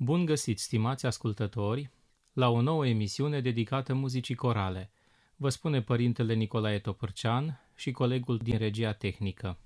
Bun găsit, stimați ascultători, la o nouă emisiune dedicată muzicii corale. Vă spune părintele Nicolae Topârcean și colegul din regia tehnică.